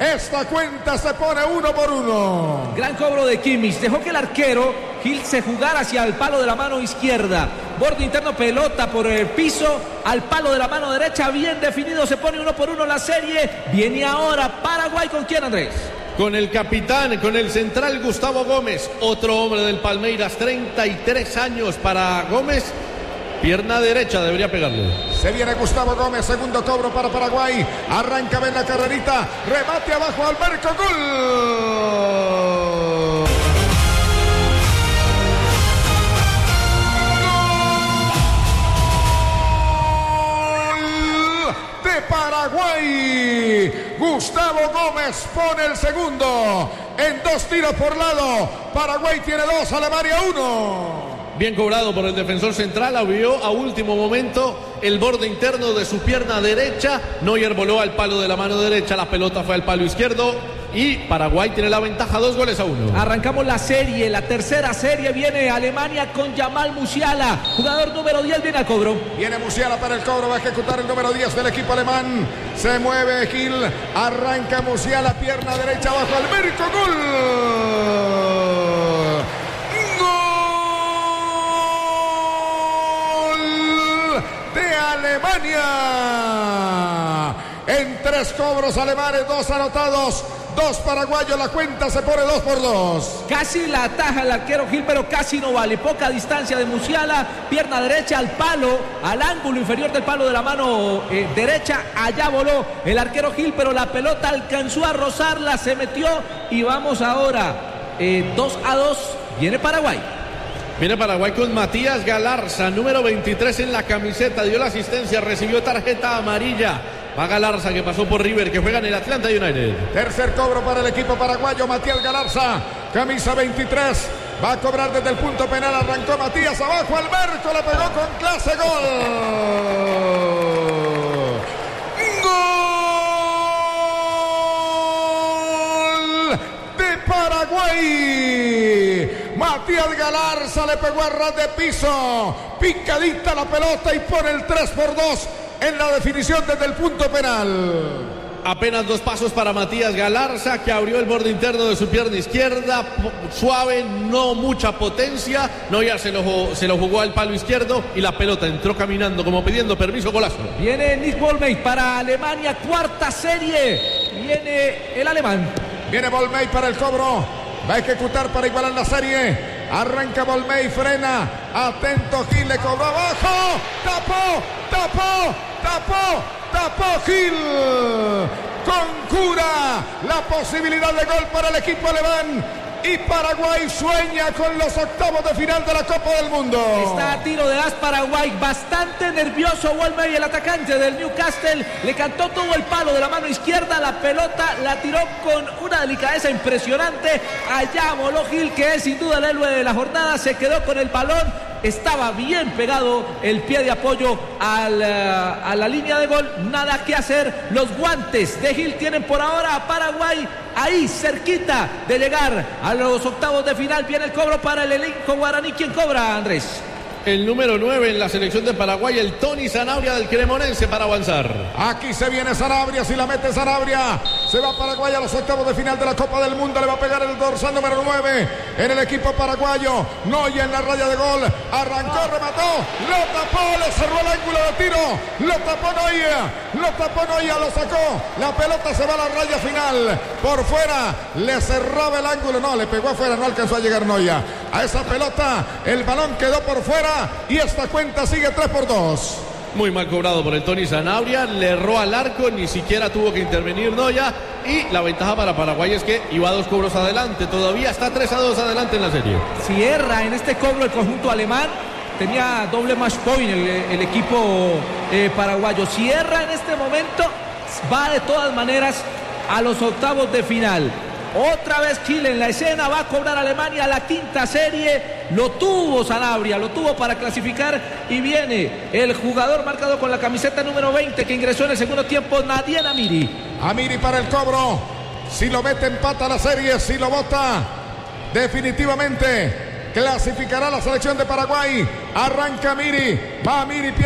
Esta cuenta se pone 1-1. Gran cobro de Kimmich. Dejó que el arquero Gil se jugara hacia el palo de la mano izquierda. Borde interno, pelota por el piso al palo de la mano derecha. Bien definido, se pone 1-1 la serie. Viene ahora Paraguay. ¿Con quién, Andrés? Con el capitán, con el central Gustavo Gómez, otro hombre del Palmeiras, 33 años para Gómez. Pierna derecha, debería pegarle. Se viene Gustavo Gómez, segundo cobro para Paraguay. Arranca bien la carrerita, remate abajo al marco, gol. Paraguay. Gustavo Gómez pone el segundo en 2 tiros por lado. Paraguay tiene 2, Alemania 1. Bien cobrado por el defensor central, abrió a último momento el borde interno de su pierna derecha. Neuer voló al palo de la mano derecha, la pelota fue al palo izquierdo y Paraguay tiene la ventaja 2-1. Arrancamos la serie, la tercera serie. Viene Alemania con Jamal Musiala, jugador número 10, viene al cobro. Viene Musiala para el cobro, va a ejecutar el número 10 del equipo alemán. Se mueve Gil, arranca Musiala, pierna derecha abajo al marco, gol. Alemania en 3 cobros alemanes, 2 anotados, 2 paraguayos, la cuenta se pone 2-2. Casi la ataja el arquero Gil, pero casi no vale. Poca distancia de Musiala, pierna derecha al palo, al ángulo inferior del palo de la mano derecha. Allá voló el arquero Gil, pero la pelota alcanzó a rozarla, se metió y vamos ahora 2-2. Viene Paraguay. Viene Paraguay con Matías Galarza, número 23 en la camiseta, dio la asistencia, recibió tarjeta amarilla. Va Galarza, que pasó por River, que juega en el Atlanta United. Tercer cobro para el equipo paraguayo, Matías Galarza, camisa 23. Va a cobrar desde el punto penal, arrancó Matías abajo al marco, le pegó con clase, gol. Gol de Paraguay. Matías Galarza le pegó a ras de piso, picadita la pelota y pone el 3-2 en la definición desde el punto penal. Apenas 2 pasos para Matías Galarza, que abrió el borde interno de su pierna izquierda, suave, no mucha potencia. Neuer se lo jugó al palo izquierdo y la pelota entró caminando como pidiendo permiso, golazo. Viene Nick Volmey para Alemania, cuarta serie. Viene el alemán. Viene Volmey para el cobro. Va a ejecutar para igualar la serie. Arranca Volmey, frena. Atento Gil, le cobró abajo. Tapó Gil. Con cura la posibilidad de gol para el equipo alemán. Y Paraguay sueña con los octavos de final de la Copa del Mundo. Está a tiro de as Paraguay, bastante nervioso Volmey, el atacante del Newcastle. Le cantó todo el palo de la mano izquierda, la pelota la tiró con una delicadeza impresionante. Allá voló Gil, que es sin duda el héroe de la jornada, se quedó con el balón. Estaba bien pegado el pie de apoyo a la línea de gol. Nada que hacer. Los guantes de Gil tienen por ahora a Paraguay ahí cerquita de llegar a los octavos de final. Viene el cobro para el elenco guaraní. ¿Quién cobra, Andrés? El número 9 en la selección de Paraguay, el Tony Sanabria del Cremonense, para avanzar. Aquí se viene Sanabria, si la mete Sanabria, se va Paraguay a los octavos de final de la Copa del Mundo. Le va a pegar el dorsal número 9 en el equipo paraguayo. Neuer en la raya de gol, arrancó, remató, lo tapó, le cerró el ángulo de tiro, lo tapó Neuer, lo sacó, la pelota se va a la raya final, por fuera, le cerraba el ángulo, no, le pegó afuera, no alcanzó a llegar Neuer a esa pelota, el balón quedó por fuera. Y esta cuenta sigue 3-2. Muy mal cobrado por el Tony Sanabria, le erró al arco, ni siquiera tuvo que intervenir Neuer. Y la ventaja para Paraguay es que iba 2 cobros adelante, todavía está 3-2 adelante en la serie. Si erra en este cobro el conjunto alemán, tenía doble match point el equipo paraguayo. Si erra en este momento, va de todas maneras a los octavos de final. Otra vez Chile en la escena, va a cobrar Alemania la quinta serie. Lo tuvo Sanabria, lo tuvo para clasificar y viene el jugador marcado con la camiseta número 20 que ingresó en el segundo tiempo, Nadien Amiri. Amiri para el cobro, si lo mete empata la serie, si lo bota definitivamente clasificará la selección de Paraguay. Arranca Amiri, va Amiri.